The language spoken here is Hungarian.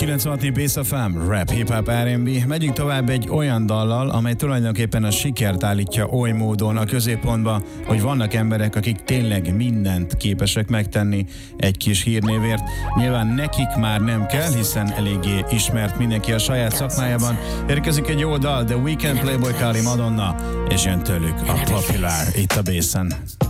96 Bass FM, rap, hip-hop, R&B. Megyünk tovább egy olyan dallal, amely tulajdonképpen a sikert állítja oly módon a középpontba, hogy vannak emberek, akik tényleg mindent képesek megtenni egy kis hírnévért. Nyilván nekik már nem kell, hiszen eléggé ismert mindenki a saját szakmájában. Érkezik egy jó dal, The Weeknd, Playboi Carti, Madonna, és jön tőlük a Popular itt a Basson.